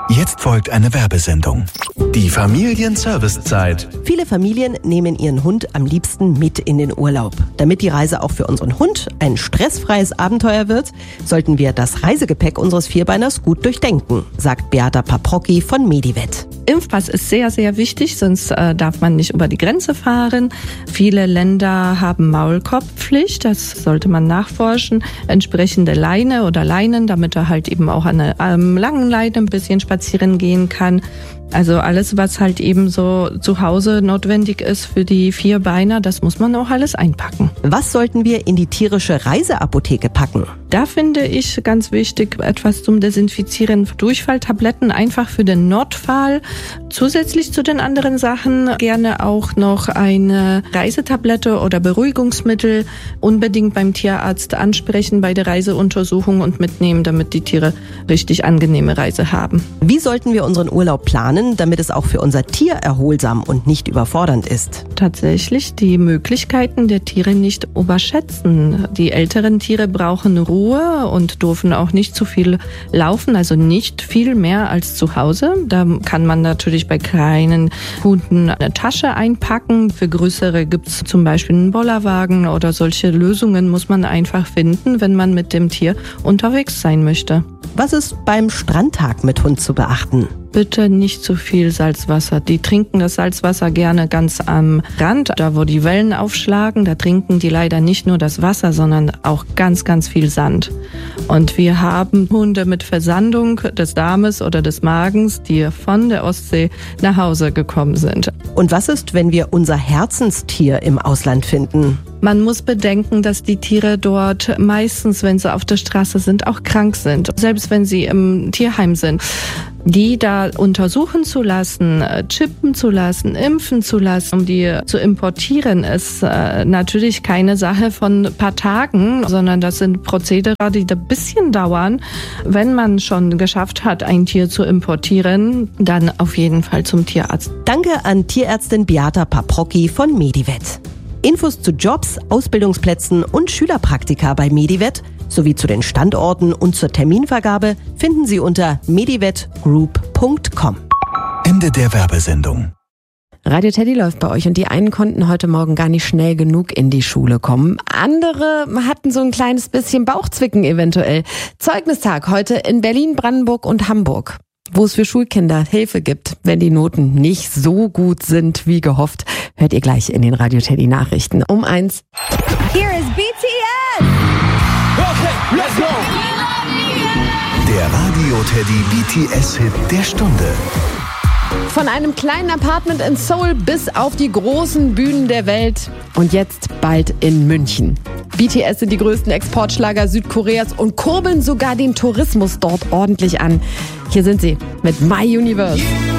Jetzt folgt eine Werbesendung. Die Familienservicezeit. Viele Familien nehmen ihren Hund am liebsten mit in den Urlaub. Damit die Reise auch für unseren Hund ein stressfreies Abenteuer wird, sollten wir das Reisegepäck unseres Vierbeiners gut durchdenken, sagt Beata Paprocki von Medivet. Impfpass ist sehr, sehr wichtig, sonst darf man nicht über die Grenze fahren. Viele Länder haben Maulkorbpflicht, das sollte man nachforschen. Entsprechende Leine oder Leinen, damit er halt eben auch an einer langen Leine ein bisschen spazieren gehen kann. Also alles, was halt eben so zu Hause notwendig ist für die Vierbeiner, das muss man auch alles einpacken. Was sollten wir in die tierische Reiseapotheke packen? Da finde ich ganz wichtig etwas zum Desinfizieren. Durchfalltabletten einfach für den Notfall. Zusätzlich zu den anderen Sachen gerne auch noch eine Reisetablette oder Beruhigungsmittel unbedingt beim Tierarzt ansprechen bei der Reiseuntersuchung und mitnehmen, damit die Tiere richtig angenehme Reise haben. Wie sollten wir unseren Urlaub planen, damit es auch für unser Tier erholsam und nicht überfordernd ist? Tatsächlich die Möglichkeiten der Tiere nicht überschätzen. Die älteren Tiere brauchen Ruhe und dürfen auch nicht zu viel laufen, also nicht viel mehr als zu Hause. Da kann man natürlich bei kleinen Hunden eine Tasche einpacken. Für größere gibt es zum Beispiel einen Bollerwagen oder solche Lösungen muss man einfach finden, wenn man mit dem Tier unterwegs sein möchte. Was ist beim Strandtag mit Hund zu beachten? Bitte nicht zu viel Salzwasser. Die trinken das Salzwasser gerne ganz am Rand, da wo die Wellen aufschlagen. Da trinken die leider nicht nur das Wasser, sondern auch ganz, ganz viel Sand. Und wir haben Hunde mit Versandung des Darmes oder des Magens, die von der Ostsee nach Hause gekommen sind. Und was ist, wenn wir unser Herzenstier im Ausland finden? Man muss bedenken, dass die Tiere dort meistens, wenn sie auf der Straße sind, auch krank sind. Selbst wenn sie im Tierheim sind. Die da untersuchen zu lassen, chippen zu lassen, impfen zu lassen, um die zu importieren, ist natürlich keine Sache von ein paar Tagen, sondern das sind Prozedere, die ein bisschen dauern. Wenn man schon geschafft hat, ein Tier zu importieren, dann auf jeden Fall zum Tierarzt. Danke an Tierärztin Beata Paprocki von Medivet. Infos zu Jobs, Ausbildungsplätzen und Schülerpraktika bei Medivet sowie zu den Standorten und zur Terminvergabe finden Sie unter medivetgroup.com. Ende der Werbesendung. Radio Teddy läuft bei euch und die einen konnten heute Morgen gar nicht schnell genug in die Schule kommen. Andere hatten so ein kleines bisschen Bauchzwicken eventuell. Zeugnistag heute in Berlin, Brandenburg und Hamburg, wo es für Schulkinder Hilfe gibt, wenn die Noten nicht so gut sind wie gehofft. Hört ihr gleich in den Radio Teddy Nachrichten um 1. Here is BTS! Okay, let's go! Der Radio Teddy BTS-Hit der Stunde. Von einem kleinen Apartment in Seoul bis auf die großen Bühnen der Welt und jetzt bald in München. BTS sind die größten Exportschlager Südkoreas und kurbeln sogar den Tourismus dort ordentlich an. Hier sind sie mit My Universe.